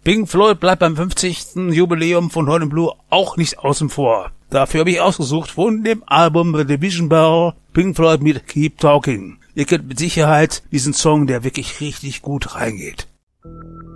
Pink Floyd bleibt beim 50. Jubiläum von Hoyt & Blue auch nicht außen vor. Dafür habe ich ausgesucht von dem Album The Division Bell Pink Floyd mit Keep Talking. Ihr kennt mit Sicherheit diesen Song, der wirklich richtig gut reingeht.